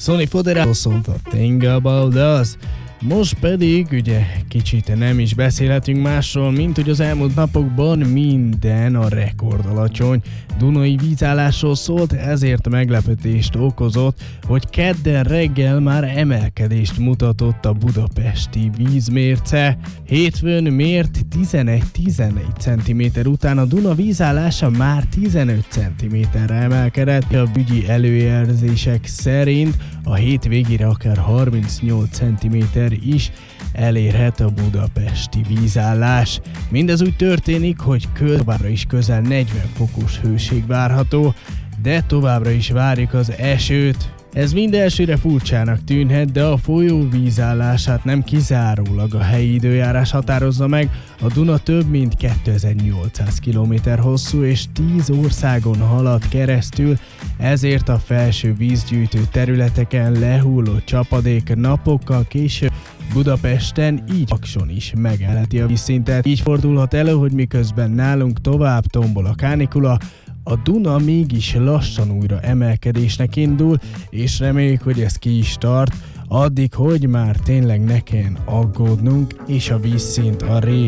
Sonny Fodera szólt a Think About Us. Most pedig ugye kicsit nem is beszélhetünk másról, mint hogy az elmúlt napokban minden a rekord alacsony dunai vízállásról szólt, ezért meglepetést okozott, hogy kedden reggel már emelkedést mutatott a budapesti vízmérce. Hétfőn mért 11-14 cm után a Duna vízállása már 15 cm-re emelkedett. A ügyi előjelzések szerint a hétvégére akár 38 cm is elérhet a budapesti vízállás. Mindez úgy történik, hogy továbbra is közel 40 fokos hőség várható, de továbbra is várjuk az esőt. Ez mind elsőre furcsának tűnhet, de a folyó vízállását nem kizárólag a helyi időjárás határozza meg. A Duna több mint 2800 km hosszú és 10 országon halad keresztül, ezért a felső vízgyűjtő területeken lehulló csapadék napokkal később Budapesten, így Pakson is megállheti a vízszintet. Így fordulhat elő, hogy miközben nálunk tovább tombol a kánikula, a Duna mégis lassan újra emelkedésnek indul, és reméljük, hogy ez ki is tart, addig, hogy már tényleg ne kelljen aggódnunk, és a vízszint a